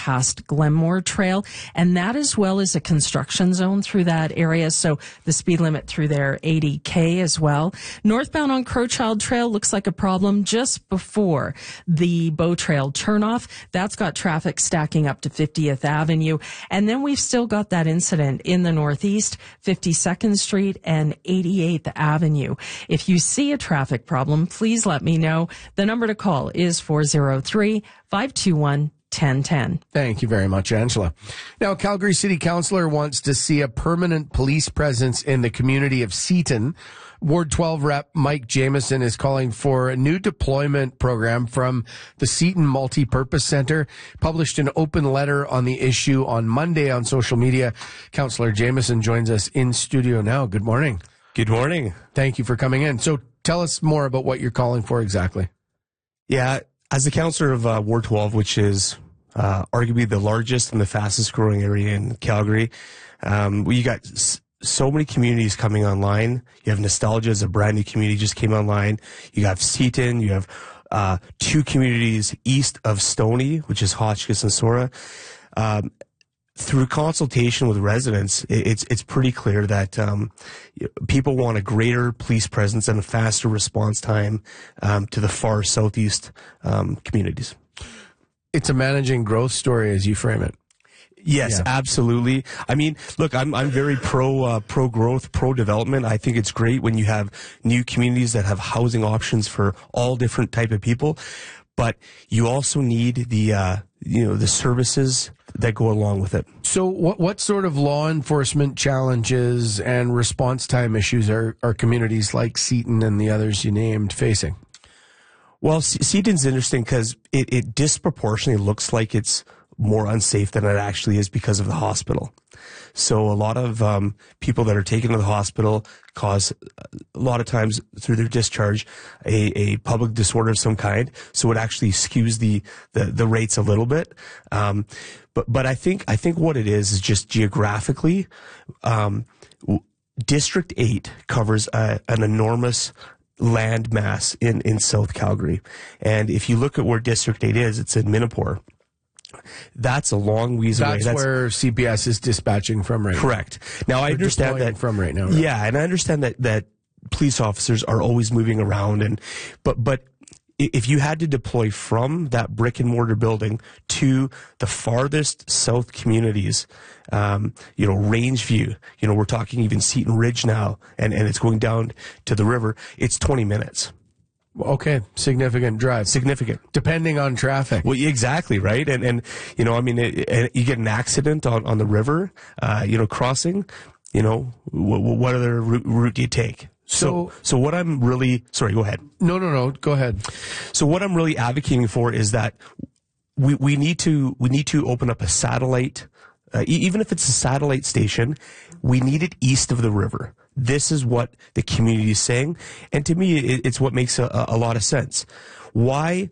past Glenmore Trail, and that as well is a construction zone through that area. So the speed limit through there, 80K as well. Northbound on Crowchild Trail looks like a problem just before the Bow Trail turnoff. That's got traffic stacking up to 50th Avenue. And then we've still got that incident in the northeast, 52nd Street and 88th Avenue. If you see a traffic problem, please let me know. The number to call is 403-521-1010. Thank you very much, Angela. Now, Calgary City Councillor wants to see a permanent police presence in the community of Seaton. Ward 12 Rep Mike Jamieson is calling for a new deployment program from the Seaton Multipurpose Center. Published an open letter on the issue on Monday on social media. Councillor Jamieson joins us in studio now. Good morning. Good morning. Thank you for coming in. So tell us more about what you're calling for exactly. Yeah, as the councillor of Ward 12, which is arguably the largest and the fastest growing area in Calgary, you got so many communities coming online. You have Nostalgia as a brand new community just came online. You have Seaton. You have two communities east of Stoney, which is Hotchkiss and Sora. Through consultation with residents, it's pretty clear that people want a greater police presence and a faster response time to the far southeast communities. It's a managing growth story as you frame it. Yes, yeah. Absolutely. I mean, look, I'm very pro growth, pro development. I think it's great when you have new communities that have housing options for all different type of people, but you also need the services that go along with it. So what sort of law enforcement challenges and response time issues are communities like Seaton and the others you named facing? Well, Seaton's interesting because it disproportionately looks like it's more unsafe than it actually is because of the hospital. So a lot of people that are taken to the hospital cause a lot of times through their discharge a public disorder of some kind. So it actually skews the rates a little bit. But I think what it is just geographically, District 8 covers an enormous land mass in South Calgary. And if you look at where District 8 is, it's in Minapore. That's a long wheeze away. That's where CPS is dispatching from right now. Correct. Now, I understand that from right now. Right? Yeah, and I understand that police officers are always moving around, but if you had to deploy from that brick and mortar building to the farthest south communities, Rangeview, we're talking even Seaton Ridge now, and it's going down to the river, it's 20 minutes. Okay, significant drive. Significant. Depending on traffic. Well, exactly, right? And you get an accident on the river, crossing, what other route do you take? So what I'm really, sorry, go ahead. No, go ahead. So what I'm really advocating for is that we need to open up a satellite, even if it's a satellite station, we need it east of the river. This is what the community is saying. And to me, it's what makes a lot of sense. Why?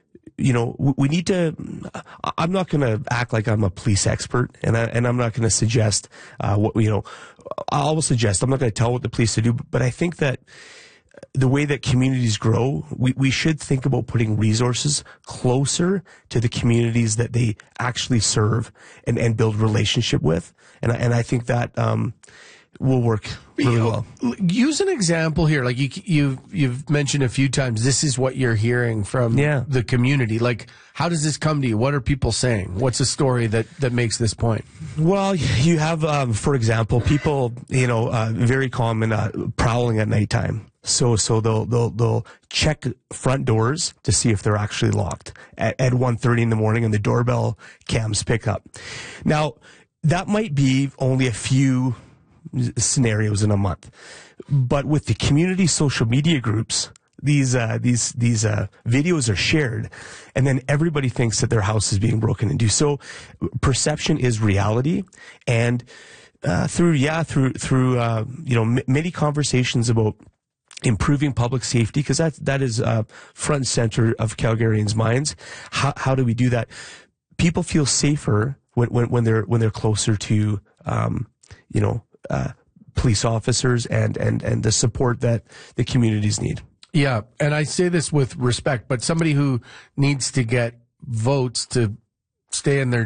We need to, I'm not going to act like I'm a police expert, and I'm not going to suggest, I will suggest, I'm not going to tell what the police to do, but I think that the way that communities grow, we should think about putting resources closer to the communities that they actually serve and build relationship with. And I think that, will work really well. Use an example here. Like you've mentioned a few times, this is what you're hearing from the community. Like, how does this come to you? What are people saying? What's the story that makes this point? Well, you have, for example, people, very common, prowling at nighttime. So they'll check front doors to see if they're actually locked at 1:30 in the morning, and the doorbell cams pick up. Now, that might be only a few scenarios in a month, but with the community social media groups, these videos are shared, and then everybody thinks that their house is being broken into. So perception is reality, and through many conversations about improving public safety, because that is front and center of Calgarians' minds. How do we do that? People feel safer when they're closer to police officers and the support that the communities need. Yeah, and I say this with respect, but somebody who needs to get votes to stay in their